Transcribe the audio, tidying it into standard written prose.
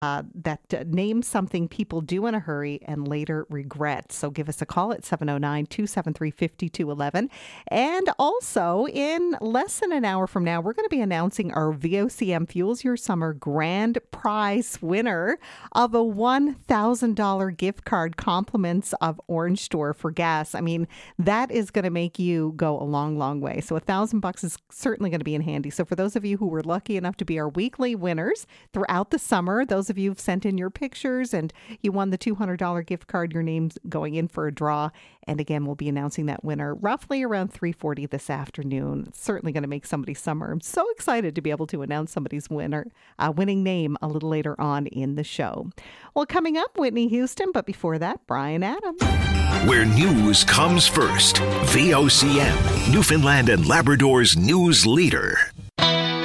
name something people do in a hurry and later regret. So give us a call at 709-273-5211. And also, in less than an hour from now, we're going to be announcing our VOCM Fuels Your Summer grand prize winner of a $1,000 gift card, compliments of Orange Store for gas. I mean, that is going to make you go a long, long way. So $1,000 is certainly going to be in handy. So for those of you who were lucky enough to be our weekly winners throughout the summer, those of you who've sent in your pictures and you won the $200 gift card, your name's going in for a draw. And again, we'll be announcing that winner roughly around 3:40 this afternoon. It's certainly going to make somebody's summer. I'm so excited to be able to announce somebody's winning name a little later on in the show. Well, coming up, Whitney Houston, but before that, Brian Adams. Where news comes first. VOCM, Newfoundland and Labrador's news leader.